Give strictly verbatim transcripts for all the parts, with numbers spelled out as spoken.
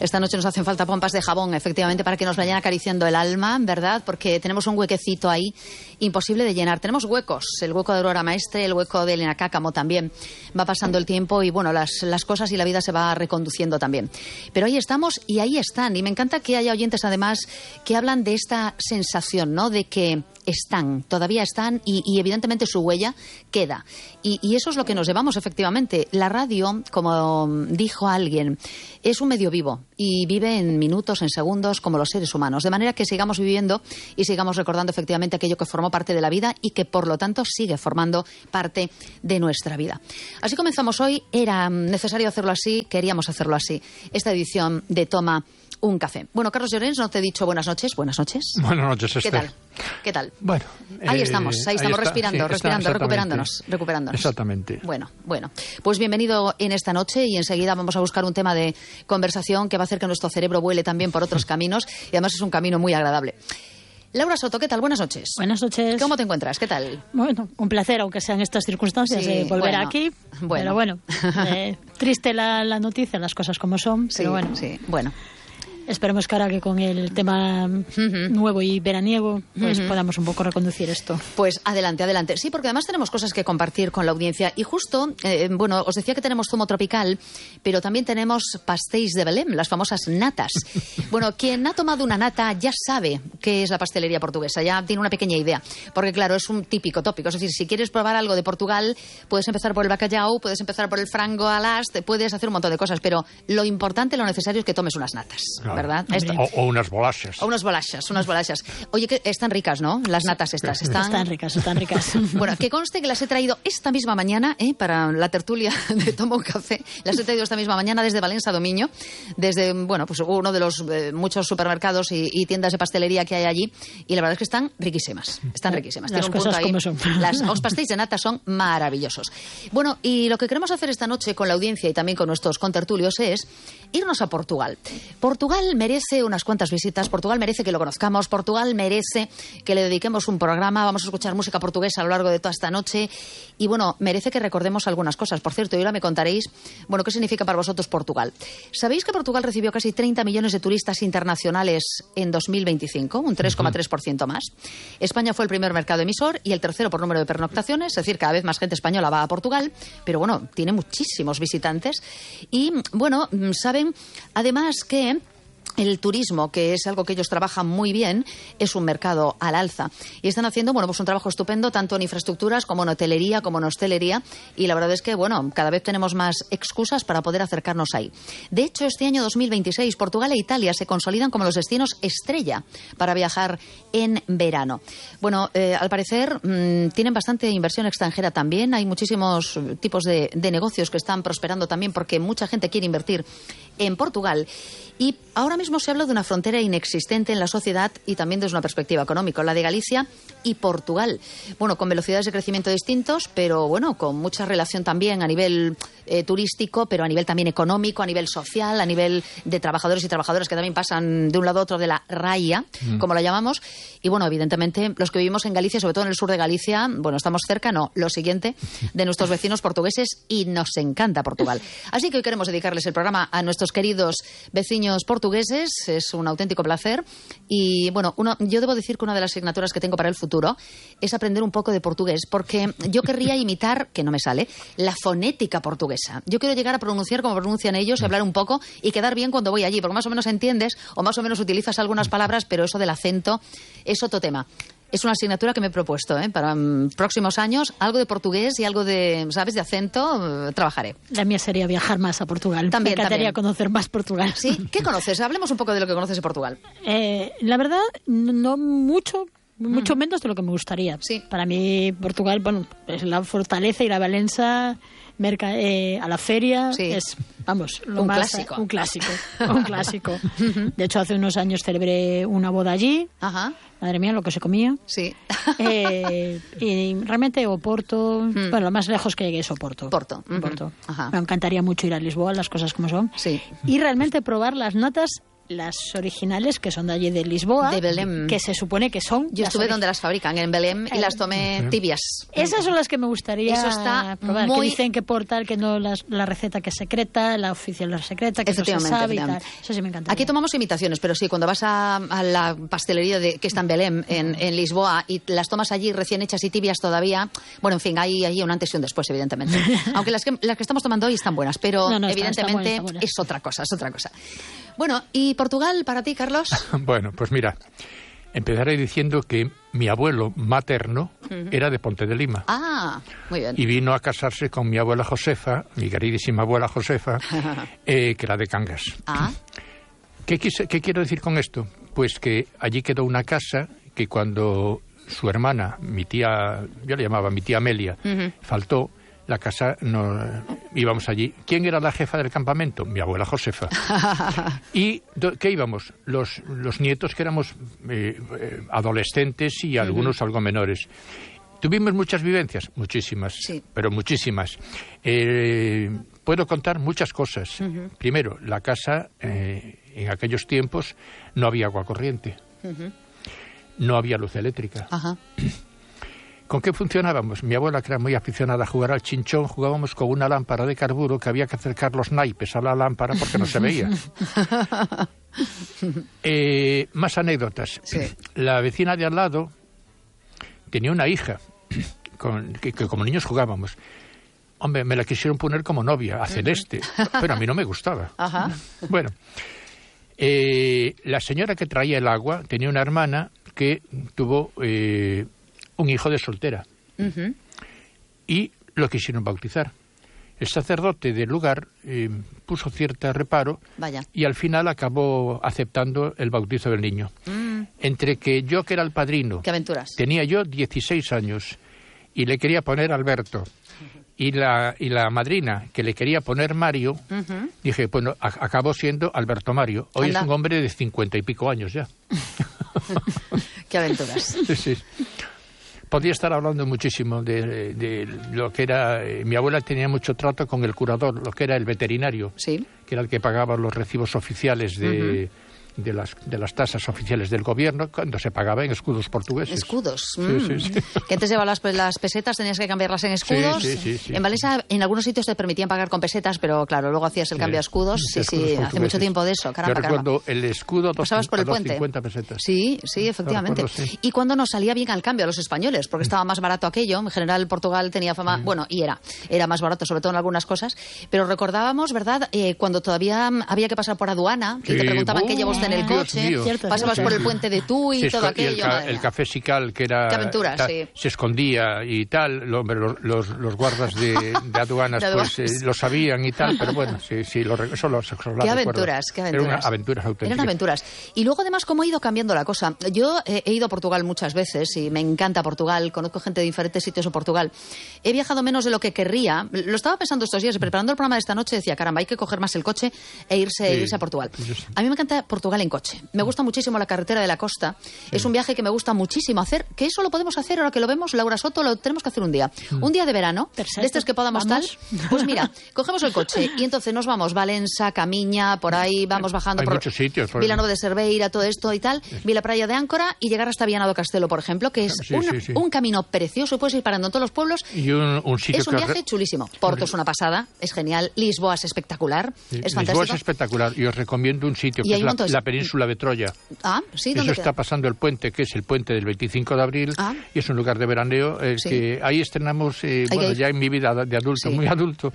Esta noche nos hacen falta pompas de jabón, efectivamente, para que nos vayan acariciando el alma, ¿verdad? Porque tenemos un huequecito ahí imposible de llenar. Tenemos huecos, el hueco de Aurora Maestre, el hueco de Elena Cácamo también. Va pasando el tiempo y, bueno, las, las cosas y la vida se va reconduciendo también. Pero ahí estamos y ahí están. Y me encanta que haya oyentes, además, que hablan de esta sensación, ¿no?, de que están, todavía están y, y evidentemente su huella queda. Y, y eso es lo que nos llevamos, efectivamente. La radio, como dijo alguien, es un medio vivo y vive en minutos, en segundos, como los seres humanos. De manera que sigamos viviendo y sigamos recordando efectivamente aquello que formó parte de la vida y que, por lo tanto, sigue formando parte de nuestra vida. Así comenzamos hoy. Era necesario hacerlo así, queríamos hacerlo así. Esta edición de Toma un Café. Bueno, Carlos Llorens, no te he dicho buenas noches. Buenas noches. Buenas noches, Esther. ¿Qué tal? ¿Qué tal? Bueno, ahí eh, estamos, ahí estamos, ahí está, respirando, sí, respirando, está, recuperándonos, recuperándonos. Exactamente. Bueno, bueno. Pues bienvenido en esta noche y enseguida vamos a buscar un tema de conversación que va a hacer que nuestro cerebro vuele también por otros caminos y además es un camino muy agradable. Laura Soto, ¿qué tal? Buenas noches. Buenas noches. ¿Cómo te encuentras? ¿Qué tal? Bueno, un placer, aunque sean estas circunstancias, Sí, de volver bueno, aquí. bueno. Pero bueno, eh, triste la, la noticia, las cosas como son, Sí, pero bueno. sí, bueno. Esperemos que ahora que con el tema Uh-huh. nuevo y veraniego, pues Uh-huh. podamos un poco reconducir esto. Pues adelante, adelante. Sí, porque además tenemos cosas que compartir con la audiencia. Y justo, eh, bueno, os decía que tenemos zumo tropical, pero también tenemos pastéis de Belém, las famosas natas. Bueno, quien ha tomado una nata ya sabe qué es la pastelería portuguesa, ya tiene una pequeña idea. Porque claro, es un típico tópico. Es decir, si quieres probar algo de Portugal, puedes empezar por el bacalhau, puedes empezar por el frango alas, te puedes hacer un montón de cosas. Pero lo importante, lo necesario es que tomes unas natas, Claro. ¿verdad? Hombre. Esto. O, o unas bolachas. O unas bolachas, unas bolachas. Oye, que están ricas, ¿no? Las natas estas. Están, Están ricas, están ricas. Bueno, que conste que las he traído esta misma mañana, ¿eh? Para la tertulia de Toma un Café. Las he traído esta misma mañana desde Valencia Domiño, desde, bueno, pues uno de los eh, muchos supermercados y, y tiendas de pastelería que hay allí. Y la verdad es que están riquísimas. Están riquísimas. Las Tiene un cosas punto ahí. como son. Las, los pastéis de nata son maravillosos. Bueno, y lo que queremos hacer esta noche con la audiencia y también con nuestros contertulios es irnos a Portugal. Portugal merece unas cuantas visitas. Portugal merece que lo conozcamos. Portugal merece que le dediquemos un programa. Vamos a escuchar música portuguesa a lo largo de toda esta noche. Y bueno, merece que recordemos algunas cosas. Por cierto, y ahora me contaréis, bueno, qué significa para vosotros Portugal. ¿Sabéis que Portugal recibió casi treinta millones de turistas internacionales en dos mil veinticinco? Un tres coma tres por ciento más. España fue el primer mercado emisor y el tercero por número de pernoctaciones. Es decir, cada vez más gente española va a Portugal. Pero bueno, tiene muchísimos visitantes. Y bueno, saben además que el turismo, que es algo que ellos trabajan muy bien, es un mercado al alza. Y están haciendo, bueno, pues un trabajo estupendo, tanto en infraestructuras como en hotelería, como en hostelería. Y la verdad es que, bueno, cada vez tenemos más excusas para poder acercarnos ahí. De hecho, este año dos mil veintiséis, Portugal e Italia se consolidan como los destinos estrella para viajar en verano. Bueno, eh, al parecer mmm, tienen bastante inversión extranjera también. Hay muchísimos tipos de, de negocios que están prosperando también porque mucha gente quiere invertir en Portugal. Y ahora mismo se habla de una frontera inexistente en la sociedad y también desde una perspectiva económica, la de Galicia y Portugal. Bueno, con velocidades de crecimiento distintos, pero bueno, con mucha relación también a nivel eh, turístico, pero a nivel también económico, a nivel social, a nivel de trabajadores y trabajadoras que también pasan de un lado a otro de la raya, mm. como la llamamos. Y bueno, evidentemente, los que vivimos en Galicia, sobre todo en el sur de Galicia, bueno, estamos cerca, no, lo siguiente, de nuestros vecinos portugueses y nos encanta Portugal. Así que hoy queremos dedicarles el programa a nuestros queridos vecinos portugueses. Es un auténtico placer y bueno, uno, yo debo decir que una de las asignaturas que tengo para el futuro es aprender un poco de portugués, porque yo querría imitar, que no me sale, la fonética portuguesa. Yo quiero llegar a pronunciar como pronuncian ellos y hablar un poco y quedar bien cuando voy allí, porque más o menos entiendes o más o menos utilizas algunas palabras, pero eso del acento es otro tema. Es una asignatura que me he propuesto, ¿eh? Para um, próximos años, algo de portugués y algo de, ¿sabes?, de acento, uh, trabajaré. La mía sería viajar más a Portugal. También, me encantaría también. conocer más Portugal. ¿Sí? ¿Qué conoces? Hablemos un poco de lo que conoces de Portugal. Eh, la verdad, no mucho, mucho mm. menos de lo que me gustaría. Sí. Para mí, Portugal, bueno, es la fortaleza, ir a Valencia, merca, eh, a la feria, sí. es, vamos, lo un más, clásico. Un clásico, un clásico. De hecho, hace unos años celebré una boda allí. Ajá. Madre mía, lo que se comía. Sí. Eh, y realmente Oporto, mm. bueno, lo más lejos que llegué es Oporto. Porto. Uh-huh. Porto. Ajá. Me encantaría mucho ir a Lisboa, las cosas como son. Sí. Y realmente probar las natas las originales, que son de allí de Lisboa, de Belém, que se supone que son... Yo estuve donde las fabrican, en Belém, y las tomé tibias. Esas son las que me gustaría Eso está probar, muy... que dicen que por tal, que no las, la receta que es secreta, la oficial es secreta, que no se sabe y tal. Eso sí me encanta. Aquí tomamos imitaciones, pero sí, cuando vas a, a la pastelería de, que está en Belém, en, en Lisboa, y las tomas allí recién hechas y tibias todavía, bueno, en fin, hay, hay un antes y un después, evidentemente. Aunque las que, las que estamos tomando hoy están buenas, pero no, no, evidentemente está, está buena, está buena. Es otra cosa, es otra cosa. Bueno, ¿y Portugal para ti, Carlos? Bueno, pues mira, empezaré diciendo que mi abuelo materno uh-huh. era de Ponte de Lima. Ah, muy bien. Y vino a casarse con mi abuela Josefa, mi queridísima abuela Josefa, eh, que era de Cangas. Ah. ¿Qué, quise, ¿Qué quiero decir con esto? Pues que allí quedó una casa que cuando su hermana, mi tía, yo le llamaba mi tía Amelia, uh-huh. faltó, la casa, no, íbamos allí. ¿Quién era la jefa del campamento? Mi abuela Josefa. ¿Y do, qué íbamos? Los, los nietos que éramos eh, eh, adolescentes y algunos uh-huh. algo menores. ¿Tuvimos muchas vivencias? Muchísimas, sí. pero muchísimas. Eh, puedo contar muchas cosas. Uh-huh. Primero, la casa, eh, en aquellos tiempos, no había agua corriente. Uh-huh. No había luz eléctrica. Ajá. ¿Con qué funcionábamos? Mi abuela, que era muy aficionada a jugar al chinchón, jugábamos con una lámpara de carburo que había que acercar los naipes a la lámpara porque no se veía. eh, más anécdotas. Sí. La vecina de al lado tenía una hija con, que, que como niños jugábamos. Hombre, me la quisieron poner como novia, a Celeste, pero a mí no me gustaba. Ajá. Bueno, eh, la señora que traía el agua tenía una hermana que tuvo... Eh, un hijo de soltera. Uh-huh. Y lo quisieron bautizar. El sacerdote del lugar eh, puso cierto reparo. Vaya. Y al final acabó aceptando el bautizo del niño. Mm. Entre que yo, que era el padrino, ¿qué aventuras? Tenía yo dieciséis años y le quería poner Alberto, uh-huh. y, la, y la madrina, que le quería poner Mario, uh-huh. dije, bueno, a- acabó siendo Alberto Mario. Hoy Anda. Es un hombre de cincuenta y pico años ya. ¿Qué aventuras? Sí, sí. Podría estar hablando muchísimo de, de lo que era... Eh, mi abuela tenía mucho trato con el curador, lo que era el veterinario, sí. que era el que pagaba los recibos oficiales de, uh-huh. de, las, de las tasas oficiales del gobierno, cuando se pagaba en escudos portugueses. ¿Escudos? Sí, mm. sí, sí. Que antes llevaba las, las pesetas, tenías que cambiarlas en escudos. Sí, sí, sí, sí. En Valencia, en algunos sitios te permitían pagar con pesetas, pero claro, luego hacías el cambio a escudos. Sí, sí, sí, hace mucho tiempo de eso. Caramba, Yo recuerdo caramba. el escudo dos, pasabas por el puente. cincuenta pesetas. Sí, sí, efectivamente. Recuerdo, sí. Y cuando nos salía bien al cambio a los españoles, porque estaba más barato aquello. En general, Portugal tenía fama, sí. bueno, y era, era más barato, sobre todo en algunas cosas. Pero recordábamos, ¿verdad? Eh, cuando todavía había que pasar por aduana y sí. te preguntaban uh, qué lleva usted en el coche. Cierto, pasabas sí. por el puente de tú y se todo esco- aquello. Y el, ca- el café Sical, que era... Qué aventuras, ta- sí. Se escondía y tal. Lo- hombre, los, los, los guardas de, de aduanas, de aduanas. pues eh, lo sabían y tal, pero bueno, sí, sí, lo, eso lo, eso lo Qué recuerdo. aventuras, qué aventuras. Eran aventuras auténticas. Eran aventuras. Y luego, además, cómo ha ido cambiando la cosa. Yo eh, he ido a Portugal muchas veces y me encanta Portugal. Conozco gente de diferentes sitios en Portugal. He viajado menos de lo que querría. Lo estaba pensando estos días, preparando el programa de esta noche, decía, caramba, hay que coger más el coche e irse, Sí, irse a Portugal. yo sí. A mí me encanta Portugal en coche. Me gusta muchísimo la carretera de la costa. Sí. Es un viaje que me gusta muchísimo hacer, que eso lo podemos hacer ahora que lo vemos, Laura Soto, lo tenemos que hacer un día. Un día de verano, Perfecto. de estos que podamos ¿Vamos? tal. Pues mira, cogemos el coche y entonces nos vamos Valença, Camiña, por ahí, vamos bajando Hay por muchos sitios. Por... Vilanova de Cerveira, todo esto y tal, Vila Praia de Áncora y llegar hasta Viana do Castelo, por ejemplo, que es Sí, un, sí, sí. un camino precioso, puedes ir parando en todos los pueblos. Y un, un sitio Es un que... viaje chulísimo. Porto es una pasada, es genial. Lisboa es espectacular, Sí, es Lisboa fantástico. es espectacular y os recomiendo un sitio Y que hay es un la, montón de- la península de Troya. Ah, sí, Eso ¿dónde está queda? pasando el puente, que es el puente del veinticinco de abril, Ah. y es un lugar de veraneo eh, Sí. que ahí estrenamos, eh, Hay que bueno, ir. ya en mi vida de adulto, Sí. muy adulto,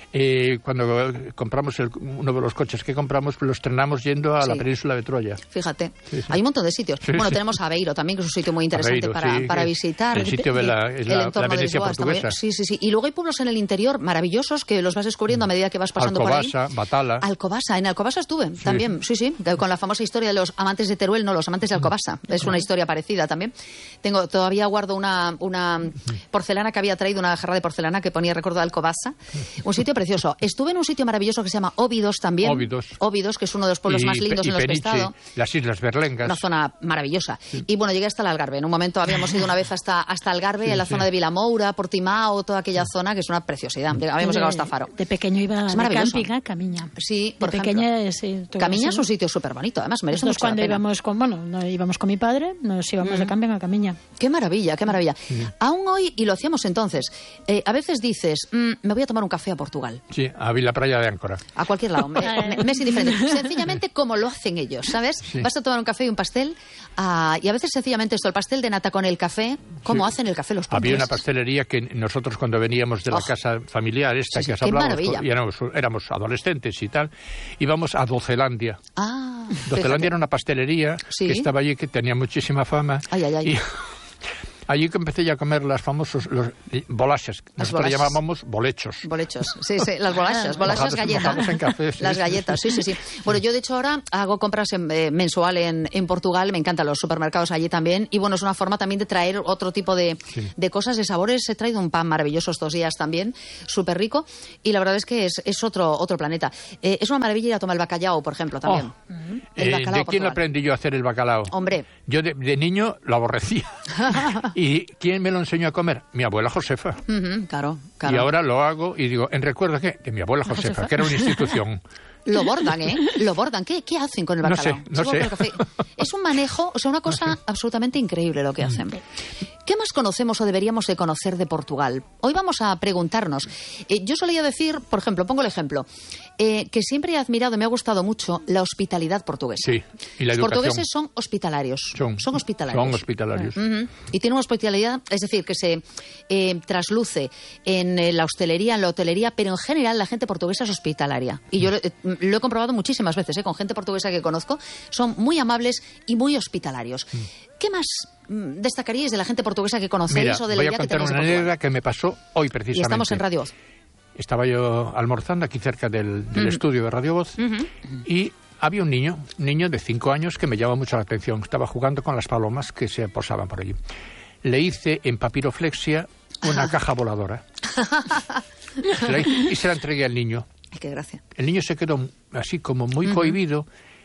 eh, cuando compramos el, uno de los coches que compramos, pues lo estrenamos yendo a Sí. la península de Troya. Fíjate, Sí, sí. hay un montón de sitios. Sí, bueno, sí. tenemos Aveiro también, que es un sitio muy interesante Aveiro, para, sí, para que visitar. el sitio de la- es El la- la entorno de Venecia Lisboa está muy bien. portuguesa. Sí, sí, sí. Y luego hay pueblos en el interior maravillosos que los vas descubriendo a medida que vas pasando Alcobaça, por ahí. Batala. Alcobaça, en Alcobaça estuve también, sí, sí, con la famosa historia de los amantes de Teruel, no, los amantes de Alcobaça. Es una historia parecida también. Tengo, todavía guardo una, una porcelana que había traído, una jarra de porcelana que ponía recuerdo de Alcobaça. Un sitio precioso. Estuve en un sitio maravilloso que se llama Óbidos también. Óbidos. Óbidos, que es uno de los pueblos y, más lindos y en los Peniche, que he estado. las Islas Berlengas. Una zona maravillosa. Sí. Y bueno, llegué hasta el Algarve. En un momento habíamos ido una vez hasta, hasta Algarve, sí, en la sí. zona de Vilamoura, Portimao, toda aquella sí. zona, que es una preciosidad. Habíamos de, llegado hasta Faro. De pequeño iba es de camping a Camiña. Sí, de por pequeña, sí. Camiña es un sitio súper bonito, además merece Nosotros mucho cuando la pena. íbamos con, bueno, no, íbamos con mi padre, nos íbamos mm. de camping a Camiña. Qué maravilla, qué maravilla. Sí. Aún hoy, y lo hacíamos entonces, eh, a veces dices, mmm, me voy a tomar un café a Portugal. Sí, a Vila Praia de Áncora. A cualquier lado, me, me, me es indiferente. Sencillamente como lo hacen ellos, ¿sabes? Sí. Vas a tomar un café y un pastel, uh, y a veces sencillamente esto, el pastel de nata con el café, ¿cómo sí. hacen el café los portugueses? Había una pastelería que nosotros cuando veníamos de la oh. casa familiar, esta sí, sí, que has hablado, y éramos, éramos adolescentes y tal, íbamos a Docelandia. Ah, Docelandia era una pastelería ¿Sí? que estaba allí, que tenía muchísima fama. Ay, ay, ay. Y allí que empecé ya a comer las famosos los bolachas, nosotros le llamábamos bolechos. Bolechos, sí, sí, las bolachas, bolachas galletas. En café, sí. Las galletas, sí, sí, sí. Bueno, yo de hecho ahora hago compras en, eh, mensual en, en Portugal, me encantan los supermercados allí también, y bueno, es una forma también de traer otro tipo de, sí. de cosas, de sabores. He traído un pan maravilloso estos días también, súper rico, y la verdad es que es, es otro, otro planeta. Eh, es una maravilla ir a tomar el bacalao, por ejemplo, también. Oh. Uh-huh. El bacalao eh, ¿De quién aprendí yo a hacer el bacalao? Hombre. Yo de, de niño lo aborrecía. ¿Y quién me lo enseñó a comer? Mi abuela Josefa. Uh-huh, claro, claro. Y ahora lo hago y digo, ¿en recuerdo qué? De mi abuela Josefa, Josefa, que era una institución. Lo bordan, ¿eh? Lo bordan. ¿Qué, qué hacen con el bacalao? No sé, no sé. El café. Es un manejo, o sea, una cosa no sé. absolutamente increíble lo que hacen. ¿Qué más conocemos o deberíamos de conocer de Portugal? Hoy vamos a preguntarnos. Eh, yo solía decir, por ejemplo, pongo el ejemplo, eh, que siempre he admirado y me ha gustado mucho la hospitalidad portuguesa. Sí, y la educación. Los portugueses son hospitalarios. Son, son hospitalarios. Son hospitalarios. Uh-huh. Y tienen una hospitalidad, es decir, que se eh, trasluce en eh, la hostelería, en la hotelería, pero en general la gente portuguesa es hospitalaria. Y yo eh, lo he comprobado muchísimas veces, ¿eh? Con gente portuguesa que conozco. Son muy amables y muy hospitalarios. Mm. ¿Qué más mm, destacaríais de la gente portuguesa que conocéis? Mira, o de la idea que tenéis de Portugal? Voy a contar una anécdota que me pasó hoy precisamente. Y estamos en Radio Voz. Estaba yo almorzando aquí cerca del, del uh-huh. estudio de Radio Voz uh-huh. y había un niño, un niño de cinco años que me llamó mucho la atención. Estaba jugando con las palomas que se posaban por allí. Le hice en papiroflexia una Ajá. caja voladora. se la hice, y se la entregué al niño. Ay, qué gracia. El niño se quedó así como muy uh-huh. cohibido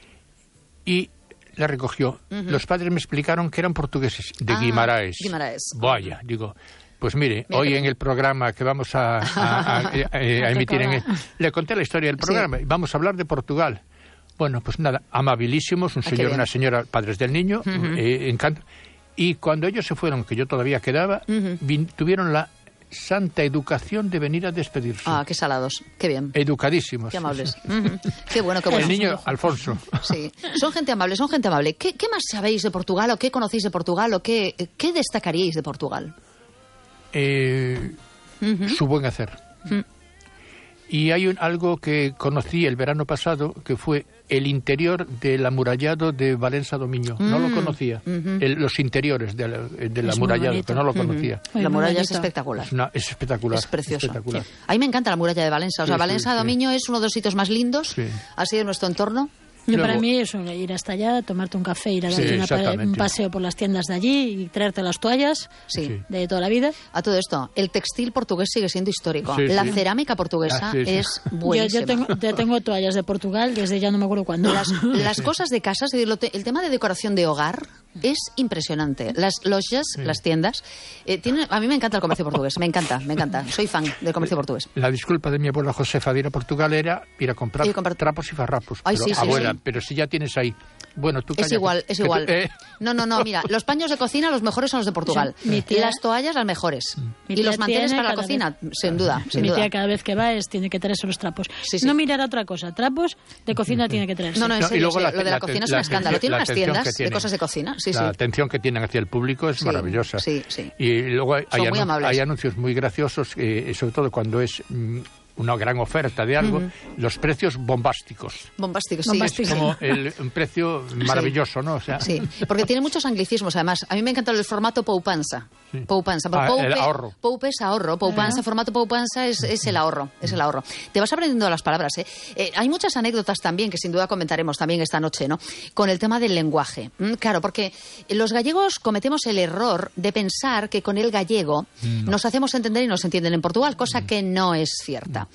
y la recogió. Uh-huh. Los padres me explicaron que eran portugueses, de ah, Guimaraes. Guimaraes. Vaya, digo, pues mire, mira hoy que... en el programa que vamos a, a, a, a, a emitir, en el, le conté la historia del programa sí. y vamos a hablar de Portugal. Bueno, pues nada, amabilísimos, un señor y una señora, padres del niño, uh-huh. eh, encanto. Y cuando ellos se fueron, que yo todavía quedaba, uh-huh. vin, tuvieron la santa educación de venir a despedirse. Ah, qué salados, qué bien. Educadísimos. Qué amables. Uh-huh. Qué bueno, qué bueno. El niño Alfonso. Sí, son gente amable, son gente amable. ¿Qué, qué más sabéis de Portugal o qué conocéis de Portugal o qué, qué destacaríais de Portugal? Eh, uh-huh. Su buen hacer. Uh-huh. Y hay un, algo que conocí el verano pasado, que fue el interior del amurallado de Valença do Miño. Mm. No lo conocía. Uh-huh. el, los interiores de la, del es amurallado, pero no lo conocía. Uh-huh. La muralla es espectacular. Es, una, es espectacular. Es preciosa. Espectacular. Sí. A mí me encanta la muralla de Valença. O sea, sí, Valença sí, do Miño sí. es uno de los sitios más lindos, sí. así de nuestro entorno. Yo Luego, para mí eso, ir hasta allá, tomarte un café, ir a darte sí, una, un paseo por las tiendas de allí y traerte las toallas sí. de toda la vida. A todo esto, el textil portugués sigue siendo histórico. Sí, la sí. cerámica portuguesa ah, sí, sí. es buenísima. Yo, yo, tengo, yo tengo toallas de Portugal desde ya no me acuerdo cuándo. Las, las cosas de casa, el tema de decoración de hogar es impresionante. Las lojas, sí. las tiendas, eh, tienen, a mí me encanta el comercio portugués, me encanta, me encanta. Soy fan del comercio portugués. La disculpa de mi abuela Josefa de ir a Portugal era ir a comprar, comprar... trapos y farrapos. Ay, pero, sí, sí, abuela, sí. pero si ya tienes ahí. Bueno, tú es igual, es igual. Tú, eh. No, no, no, mira, los paños de cocina los mejores son los de Portugal. Sí. Y las toallas las mejores. Mi y los manteles para la cocina, vez... sin duda, sin Mi duda. tía cada vez que va es, tiene que traerse los trapos. Sí, sí. No mirar a otra cosa, trapos de cocina tiene que traerse. No, no, en serio, no, la, lo de la, la cocina es un escándalo. Tiene unas tiendas de cosas de cocina. Sí, la sí. atención que tienen hacia el público es sí, maravillosa. Sí, sí. Y luego hay, hay, anun- hay anuncios muy graciosos, eh, sobre todo cuando es mm, una gran oferta de algo, uh-huh. los precios bombásticos. Bombásticos, sí. Bombásticos. Es como el, un precio maravilloso, sí. ¿no? O sea, sí, porque tiene muchos anglicismos, además. A mí me encanta el formato poupanza. Sí. Poupanza. Ah, poupe, el ahorro. Poupe es ahorro. Poupanza, uh-huh. formato poupanza es, es el ahorro. Es el ahorro. Te vas aprendiendo las palabras, ¿eh? Eh, Hay muchas anécdotas también que sin duda comentaremos también esta noche, ¿no? Con el tema del lenguaje. ¿Mm? Claro, porque los gallegos cometemos el error de pensar que con el gallego no. nos hacemos entender y nos entienden en Portugal, cosa no. que no es cierta.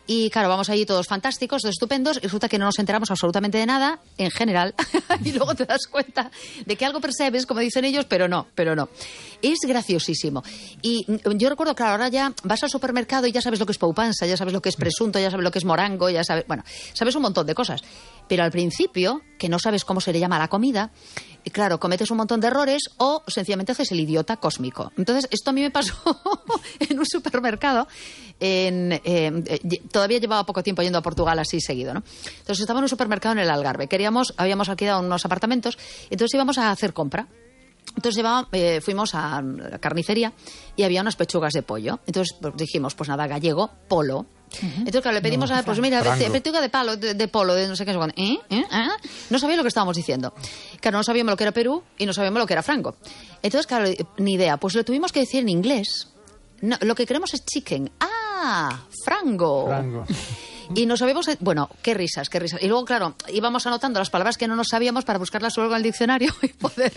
Y claro, vamos allí todos fantásticos, todos estupendos, y resulta que no nos enteramos absolutamente de nada, en general, y luego te das cuenta de que algo percibes, como dicen ellos, pero no, pero no. Es graciosísimo. Y yo recuerdo, claro, ahora ya vas al supermercado y ya sabes lo que es poupanza, ya sabes lo que es presunto, ya sabes lo que es morango, ya sabes, bueno, sabes un montón de cosas. Pero al principio, que no sabes cómo se le llama a la comida, y claro, cometes un montón de errores o sencillamente haces el idiota cósmico. Entonces, esto a mí me pasó en un supermercado. En, eh, todavía llevaba poco tiempo yendo a Portugal así seguido, ¿no? Entonces estaba en un supermercado en el Algarve. Queríamos, habíamos alquilado unos apartamentos, entonces íbamos a hacer compra. Entonces llevaba, eh, fuimos a la carnicería y había unas pechugas de pollo. Entonces pues, dijimos, pues nada, gallego, polo. Uh-huh. Entonces, claro, le pedimos no, a, pues mira, frango. pechuga de palo, de, de polo, de no sé qué. ¿Eh? ¿Eh? ¿Eh? No sabía lo que estábamos diciendo. Claro, no sabíamos lo que era Perú y no sabíamos lo que era frango. Entonces, claro, ni idea. Pues lo tuvimos que decir en inglés. No, lo que queremos es chicken. ¡Ah! ¡Frango! Frango. Y nos sabíamos... Bueno, qué risas, qué risas. Y luego, claro, íbamos anotando las palabras que no nos sabíamos para buscarlas luego en el diccionario y poder,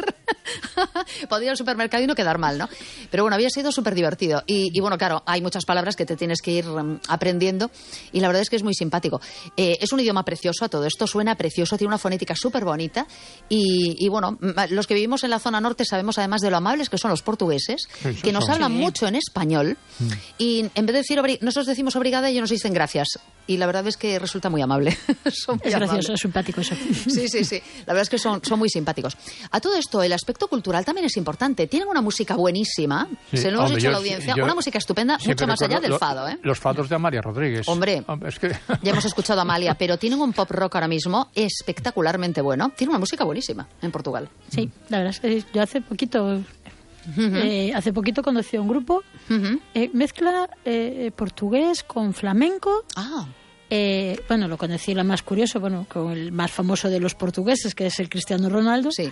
poder ir al supermercado y no quedar mal, ¿no? Pero bueno, había sido súper divertido. Y, y bueno, claro, hay muchas palabras que te tienes que ir um, aprendiendo y la verdad es que es muy simpático. Eh, es un idioma precioso, a todo esto suena precioso, tiene una fonética súper bonita y, y bueno, los que vivimos en la zona norte sabemos además de lo amables que son los portugueses, Eso que nos son. hablan sí. mucho en español mm. y en vez de decir, obri- nosotros decimos obrigada y ellos nos dicen gracias. Y la verdad es que resulta muy amable. son muy es gracioso, amables. Es simpático eso. Sí, sí, sí. La verdad es que son, son muy simpáticos. A todo esto, el aspecto cultural también es importante. Tienen una música buenísima. Sí. Se lo hemos Hombre, dicho yo, a la audiencia. Yo, una música estupenda, mucho más allá del lo, fado. ¿eh? Los fados de Amalia Rodríguez. Hombre, Hombre es que... ya hemos escuchado a Amalia, pero tienen un pop rock ahora mismo espectacularmente bueno. Tienen una música buenísima en Portugal. Sí, la verdad es que yo hace poquito... Uh-huh. Eh, hace poquito conocí a un grupo uh-huh. eh, mezcla eh, portugués con flamenco. Ah. Eh, bueno, lo conocí la más curioso, bueno, con el más famoso de los portugueses, que es el Cristiano Ronaldo. Sí.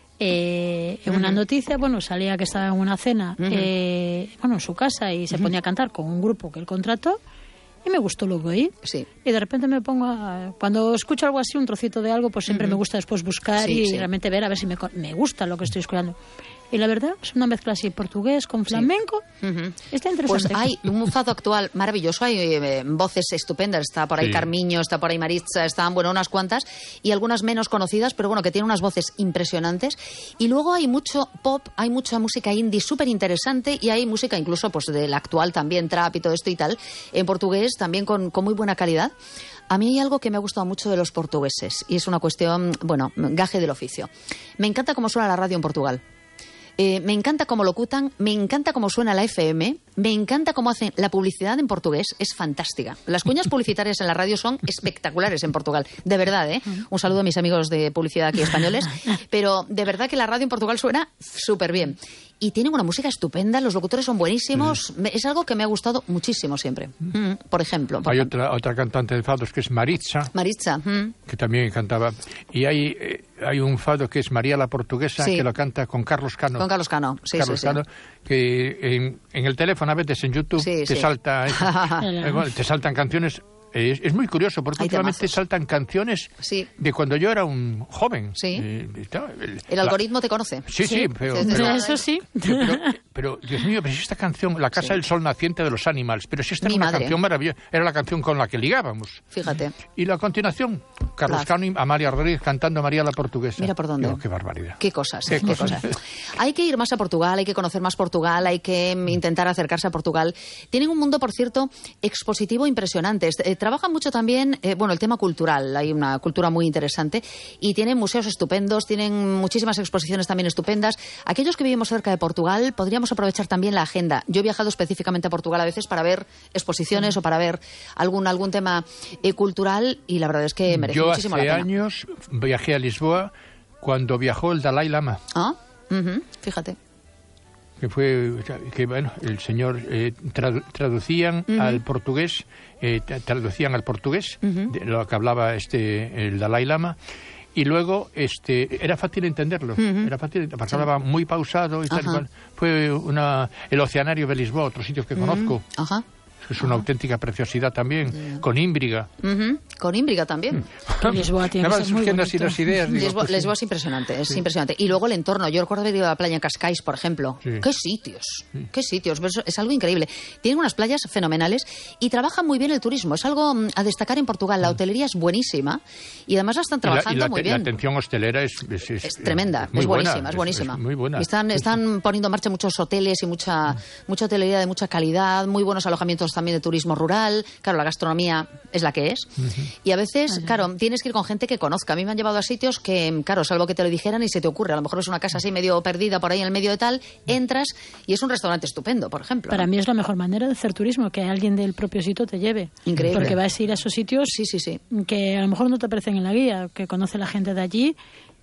Eh, en uh-huh. una noticia, bueno, salía que estaba en una cena, uh-huh. eh, bueno, en su casa y se uh-huh. ponía a cantar con un grupo que él contrató. Y me gustó luego ahí. Sí. Y de repente me pongo a... Cuando escucho algo así, un trocito de algo, pues siempre uh-huh. me gusta después buscar sí, y sí. realmente ver a ver si me, me gusta lo que estoy escuchando. Y la verdad, es una mezcla así, portugués con flamenco. Sí. Uh-huh. Está interesante. Pues hay un fado actual maravilloso, hay eh, voces estupendas. Está por ahí sí. Carmiño, está por ahí Maritza, están, bueno, unas cuantas. Y algunas menos conocidas, pero bueno, que tienen unas voces impresionantes. Y luego hay mucho pop, hay mucha música indie súper interesante y hay música incluso pues del actual también, trap y todo esto y tal, en portugués también con, con muy buena calidad. A mí hay algo que me ha gustado mucho de los portugueses y es una cuestión, bueno, gaje del oficio. Me encanta cómo suena la radio en Portugal. Eh, me encanta cómo locutan, me encanta cómo suena la F M, me encanta cómo hacen la publicidad en portugués, es fantástica. Las cuñas publicitarias en la radio son espectaculares en Portugal, de verdad, ¿eh? Un saludo a mis amigos de publicidad aquí españoles, pero de verdad que la radio en Portugal suena súper bien. Y tienen una música estupenda, los locutores son buenísimos, mm. es algo que me ha gustado muchísimo siempre. Mm, por ejemplo. Por hay ejemplo. Otra, otra cantante de fados que es Maritza. Maritza. Mm. Que también cantaba. Y hay, eh, hay un fado que es María la Portuguesa, sí. que lo canta con Carlos Cano. Con Carlos Cano, sí, Carlos sí, Cano, sí. que en, en el teléfono a veces en YouTube sí, te, sí. Salta, eh, bueno, te saltan canciones. Es, es muy curioso porque últimamente saltan canciones sí. de cuando yo era un joven. Sí. Eh, el, el algoritmo te conoce. Sí, sí, sí pero, sí, pero, eso sí. Pero, pero, Dios mío, pero si esta canción, La Casa sí. del Sol Naciente de los Animals, pero si esta era una madre. canción maravillosa, era la canción con la que ligábamos. Fíjate. Y a continuación, Carlos claro. Cano y Amalia Rodríguez cantando María la Portuguesa. Mira por dónde. Digo, qué barbaridad. Qué cosas, qué, qué cosas. cosas. Hay que ir más a Portugal, hay que conocer más Portugal, hay que intentar acercarse a Portugal. Tienen un mundo, por cierto, expositivo impresionante. Eh, trabajan mucho también Eh, bueno, el tema cultural, hay una cultura muy interesante y tienen museos estupendos, tienen muchísimas exposiciones también estupendas. Aquellos que vivimos cerca de Portugal podríamos aprovechar también la agenda. Yo he viajado específicamente a Portugal a veces para ver exposiciones mm. o para ver algún algún tema eh, cultural y la verdad es que merece Yo muchísimo la pena. Yo hace años viajé a Lisboa cuando viajó el Dalai Lama. Ah, uh-huh, fíjate. Que fue que bueno el señor eh, tradu- traducían uh-huh. al portugués eh, traducían al portugués uh-huh. de lo que hablaba este el Dalai Lama y luego este era fácil entenderlo uh-huh. era fácil porque sí. hablaba muy pausado y tal y cual. Fue una el Oceanario de Lisboa, otros sitios que uh-huh. conozco. Ajá. es una auténtica preciosidad también, yeah. con Ímbriga. Uh-huh. Con Ímbriga también. Lisboa tiene que ser muy bonito. Así las ideas, digo, Lisboa, pues, Lisboa es impresionante, es sí. impresionante. Y luego el entorno, yo recuerdo haber ido a la playa en Cascais, por ejemplo. Sí. ¡Qué sitios! Sí. ¡Qué sitios! Es algo increíble. Tienen unas playas fenomenales y trabajan muy bien el turismo. Es algo a destacar en Portugal. La hotelería es buenísima y además la están trabajando y la, y la, muy bien. La atención hostelera es... Es, es, es tremenda, es buenísima, buena, es buenísima. Es, es muy buena. Están, están poniendo en marcha muchos hoteles y mucha, mm. mucha hotelería de mucha calidad, muy buenos alojamientos también de turismo rural. Claro, la gastronomía es la que es. Uh-huh. Y a veces, uh-huh. claro, tienes que ir con gente que conozca. A mí me han llevado a sitios que, claro, salvo que te lo dijeran y se te ocurre. A lo mejor es una casa así medio perdida por ahí en el medio de tal, entras y es un restaurante estupendo, por ejemplo. Para ¿no? mí es la mejor manera de hacer turismo, que alguien del propio sitio te lleve. Increíble. Porque vas a ir a esos sitios sí, sí, sí. que a lo mejor no te aparecen en la guía, que conoce la gente de allí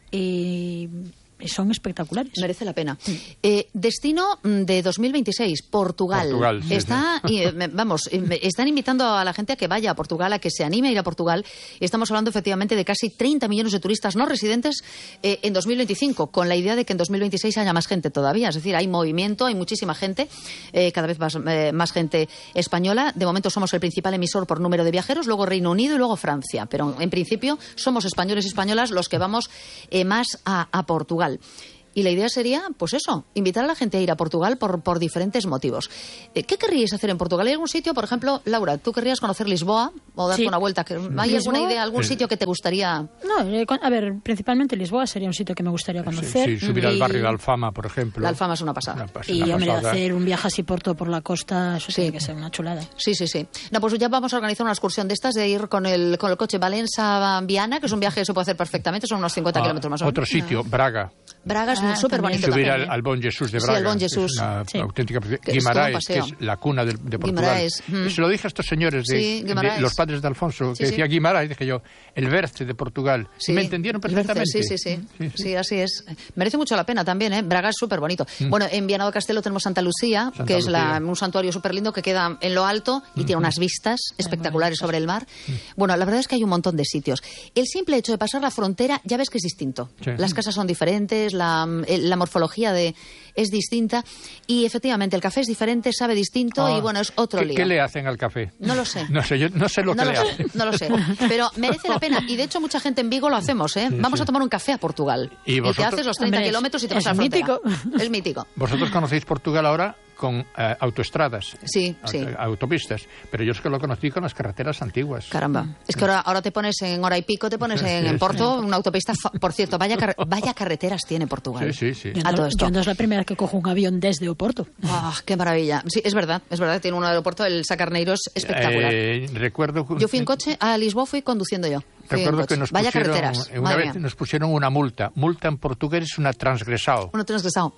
y... son espectaculares. Merece la pena. Eh, destino de dos mil veintiséis, Portugal. Portugal sí, Está, sí. Y, vamos, están invitando a la gente a que vaya a Portugal, a que se anime a ir a Portugal. Estamos hablando efectivamente de casi treinta millones de turistas no residentes eh, en dos mil veinticinco, con la idea de que en dos mil veintiséis haya más gente todavía. Es decir, hay movimiento, hay muchísima gente, eh, cada vez más, eh, más gente española. De momento somos el principal emisor por número de viajeros, luego Reino Unido y luego Francia. Pero en principio somos españoles y españolas los que vamos eh, más a, a Portugal. Y la idea sería, pues eso, invitar a la gente a ir a Portugal por, por diferentes motivos. ¿Qué querríais hacer en Portugal? ¿Hay algún sitio, por ejemplo, Laura, tú querrías conocer Lisboa o darte sí. una vuelta? ¿Hay Lisboa? alguna idea, algún sitio que te gustaría...? No, a ver, principalmente Lisboa sería un sitio que me gustaría conocer. Sí, sí subir y... al barrio de Alfama, por ejemplo. La Alfama es una pasada. Una pas- y, una hombre, pasada. hacer un viaje así por todo por la costa, eso sí. tiene que ser una chulada. Sí, sí, sí. No, pues ya vamos a organizar una excursión de estas, de ir con el, con el coche Valencia-Viana, que es un viaje que se puede hacer perfectamente, son unos cincuenta ah, kilómetros más o menos. Otro sitio, no. Braga. Braga es ah, súper bonito. Subir al, al Bon Jesús de Braga. Sí, al Bon Jesús. Es una sí. auténtica... Que Guimaraes, que es la cuna de, de Portugal. Guimaraes. Mm. Se lo dije a estos señores, de, sí, de los padres de Alfonso, sí, que decía sí. Guimaraes, dije yo, el Berce de Portugal. Sí. Y me entendieron perfectamente. Sí sí sí. Sí, sí, sí. sí, así es. Merece mucho la pena también, ¿eh? Braga es súper bonito. Mm. Bueno, en Viana do Castelo tenemos Santa Lucía, Santa que es la, un santuario súper lindo que queda en lo alto y mm. tiene unas vistas espectaculares sobre el mar. Mm. Bueno, la verdad es que hay un montón de sitios. El simple hecho de pasar la frontera, ya ves que es distinto. Sí. Las casas son diferentes, la, la morfología de es distinta y efectivamente el café es diferente, sabe distinto ah, y bueno, es otro ¿qué, lío. ¿Qué le hacen al café? No lo sé. No sé, yo no sé lo no que lo le sé, hacen. No lo sé, pero merece la pena y de hecho mucha gente en Vigo lo hacemos, ¿eh? Sí, Vamos sí. a tomar un café a Portugal y, y te haces los treinta Hombre, kilómetros y te vas a la frontera. Mítico. Es mítico. ¿Vosotros conocéis Portugal ahora? Con uh, autoestradas, sí, aut sí. autopistas, pero yo es que lo conocí con las carreteras antiguas. Caramba, es que ahora, ahora te pones en hora y pico, te pones en, en Porto, una autopista, por cierto, vaya, car vaya carreteras tiene Portugal. Sí, sí, sí. Yo, a todo esto. Yo no es la primera vez que cojo un avión desde Oporto. Oh, qué maravilla. Sí, es verdad, es verdad, tiene un aeropuerto, el Sacarneiros, espectacular. Eh, recuerdo... Yo fui en coche, a Lisboa fui conduciendo yo. Recuerdo que nos Vaya pusieron, carreteras. una vez nos pusieron una multa. Multa en portugués es una transgresado. Una transgresado.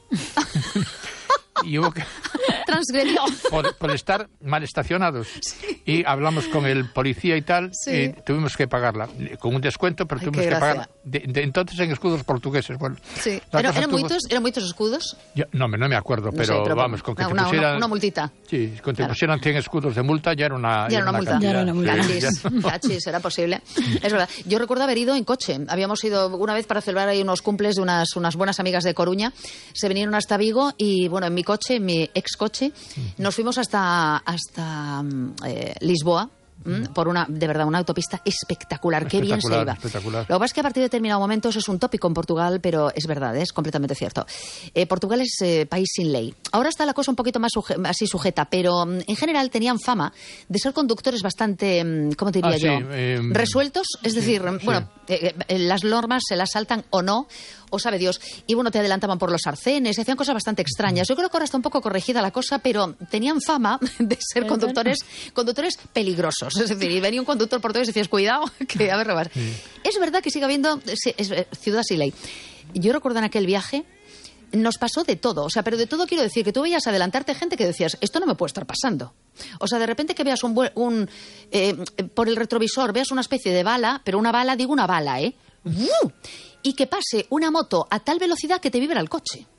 Y hubo que... Transgredió. Por, por estar mal estacionados. Sí. Y hablamos con el policía y tal, sí. y tuvimos que pagarla. Con un descuento, pero Ay, tuvimos que pagarla. De, de entonces en escudos portugueses. Bueno, sí. ¿Pero, ¿Eran, tuvo... muchos, ¿Eran muchos escudos? Yo, no, no me acuerdo, no pero, sé, pero vamos, con que una, te pusieran... Una, una multita. Sí, con que claro. te pusieran cien escudos de multa ya era una Ya era una, una multa. Ya era una multa. Sí, Cachis, cachis, era posible. Es verdad. Yo recuerdo haber ido en coche. Habíamos ido una vez para celebrar ahí unos cumples de unas, unas buenas amigas de Coruña. Se vinieron hasta Vigo y, bueno, en mi coche, en mi ex coche, nos fuimos hasta, hasta eh, Lisboa. ¿Mm? Por una, de verdad, una autopista espectacular, qué bien se iba. Espectacular. Lo que pasa es que a partir de determinado momento eso es un tópico en Portugal, pero es verdad, es completamente cierto. Eh, Portugal es eh, país sin ley. Ahora está la cosa un poquito más suje así sujeta, pero mm, en general tenían fama de ser conductores bastante, mm, ¿cómo te diría ah, yo? Sí, eh, resueltos, es sí, decir, sí. bueno, eh, eh, las normas se las saltan o no, o sabe Dios. Y bueno, te adelantaban por los arcenes, hacían cosas bastante extrañas. Yo creo que ahora está un poco corregida la cosa, pero tenían fama de ser conductores, conductores peligrosos. Es decir, y venía un conductor portugués y decías, cuidado, que a ver, robar. Sí. Es verdad que sigue habiendo es, es, ciudad sin ley. Yo recuerdo en aquel viaje, nos pasó de todo. O sea, pero de todo quiero decir que tú veías adelantarte gente que decías, esto no me puede estar pasando. O sea, de repente que veas un, un eh, por el retrovisor, veas una especie de bala, pero una bala, digo una bala, ¿eh? ¡Uh! Y que pase una moto a tal velocidad que te vibra el coche.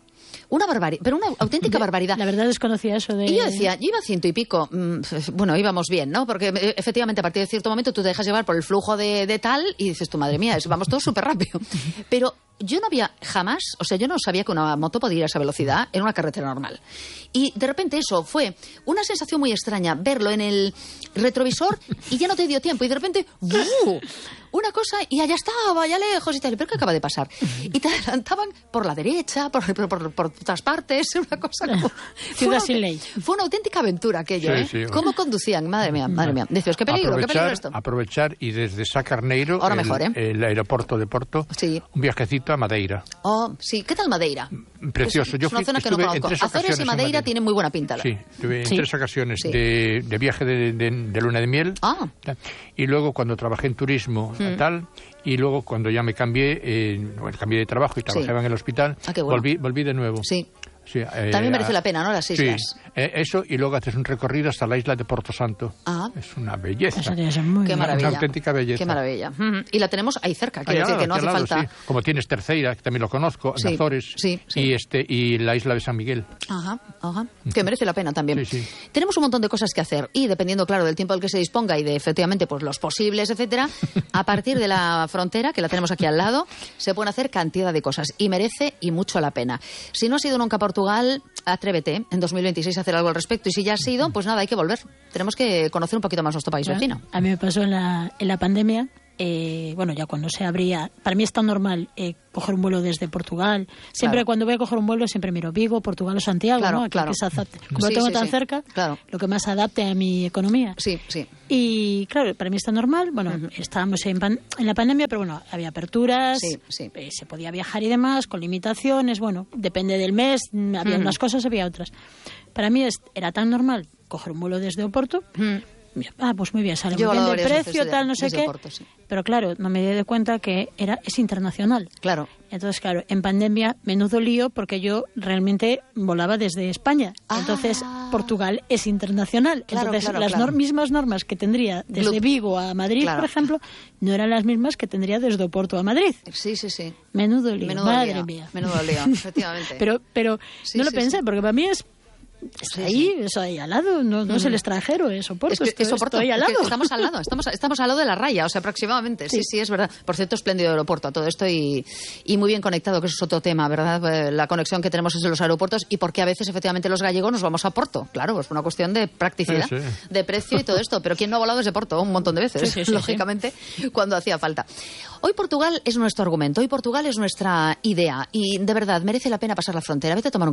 Una barbaridad, pero una auténtica barbaridad. La verdad desconocía eso de... Y yo decía, yo iba a ciento y pico, mmm, bueno, íbamos bien, ¿no? Porque efectivamente a partir de cierto momento tú te dejas llevar por el flujo de, de tal y dices, tu madre mía, vamos todos súper rápido. Pero yo no había jamás, o sea, yo no sabía que una moto podía ir a esa velocidad en una carretera normal. Y de repente eso fue una sensación muy extraña, verlo en el retrovisor y ya no te dio tiempo. Y de repente, ¡buh! Una cosa y allá estaba, allá lejos y tal. ¿Pero qué acaba de pasar? Y te adelantaban por la derecha, por, por, por, por otras partes, una cosa como... Ciudad sin ley. Fue una auténtica aventura aquello, sí, ¿eh? sí. ¿Cómo conducían? Madre mía, madre mía. Dices, qué peligro, aprovechar, qué peligro esto. Aprovechar y desde Sacarneiro, Ahora el, mejor, ¿eh? el aeropuerto de Porto, sí. un viajecito a Madeira. Oh, sí. ¿Qué tal Madeira? Precioso. Es, Yo es una fui, zona que no conozco. Azores y Madeira, Madeira tienen muy buena pinta. Sí, tuve en sí. tres ocasiones sí. de, de viaje de, de, de luna de miel. Ah. Y luego cuando trabajé en turismo, mm. tal... Y luego, cuando ya me cambié, eh, bueno, cambié de trabajo y trabajaba sí. en el hospital, ah, qué bueno. volví, volví de nuevo. Sí. Sí, eh, también merece la pena, ¿no? Las islas. Sí, eh, eso, y luego haces un recorrido hasta la isla de Porto Santo. Ah. Es una belleza. Eso debe ser muy Qué maravilla. Una auténtica belleza. Qué maravilla. Mm-hmm. Y la tenemos ahí cerca, quiero decir que no hace lado, falta... Sí. Como tienes Terceira, que también lo conozco, sí. en Azores, sí, sí. Y, este, y la isla de San Miguel. Ajá, ajá. Que merece la pena también. Sí, sí. Tenemos un montón de cosas que hacer y dependiendo, claro, del tiempo del que se disponga y de, efectivamente, pues los posibles, etcétera, a partir de la frontera, que la tenemos aquí al lado, se pueden hacer cantidad de cosas y merece y mucho la pena. Si no has ido nunca a Portugal, atrévete en dos mil veintiséis a hacer algo al respecto y si ya has ido, pues nada, hay que volver. Tenemos que conocer un poquito más nuestro país vecino. A mí me pasó en la, en la pandemia, eh, bueno, ya cuando se abría, para mí es tan normal eh, coger un vuelo desde Portugal. Siempre claro. cuando voy a coger un vuelo siempre miro Vigo, Portugal o Santiago, claro, ¿no? Aquí claro. que se adapte. Como sí, lo tengo sí, tan sí. cerca, claro. lo que más adapte a mi economía. Sí, sí. Y claro, para mí está normal. Bueno, uh-huh. estábamos en, pan, en la pandemia, pero bueno, había aperturas, sí, sí. Eh, se podía viajar y demás, con limitaciones. Bueno, depende del mes, había uh-huh. unas cosas, había otras. Para mí es, era tan normal coger un vuelo desde Oporto. Uh-huh. Ah, pues muy bien, sale Yo muy bien de precio, de, tal, no sé qué. Oporto, sí. Pero claro, no me di de cuenta que era es internacional. Claro. Entonces, claro, en pandemia, menudo lío, porque yo realmente volaba desde España. Ah. Entonces, Portugal es internacional. Claro, Entonces, claro, las claro. Nor- mismas normas que tendría desde Glup. Vigo a Madrid, claro. por ejemplo, no eran las mismas que tendría desde Oporto a Madrid. Sí, sí, sí. Menudo lío, Menudo madre lío. mía. Menudo lío, efectivamente. pero pero sí, no lo sí, pensé, sí. porque para mí es... Está sí, ahí, sí. eso ahí al lado, no, no uh-huh. es el extranjero, es Oporto, es que, estoy, es Oporto. estoy al lado. Es que estamos al lado, estamos, estamos al lado de la raya, o sea, aproximadamente, sí, sí, sí, es verdad. Por cierto, espléndido aeropuerto a todo esto y, y muy bien conectado, que eso es otro tema, ¿verdad? La conexión que tenemos entre los aeropuertos y por qué a veces, efectivamente, los gallegos nos vamos a Porto. Claro, es una cuestión de practicidad, sí, sí. de precio y todo esto, pero ¿quién no ha volado desde Porto? Un montón de veces, sí, sí, sí, lógicamente, sí. cuando hacía falta. Hoy Portugal es nuestro argumento, hoy Portugal es nuestra idea y, de verdad, merece la pena pasar la frontera. Vete a tomar un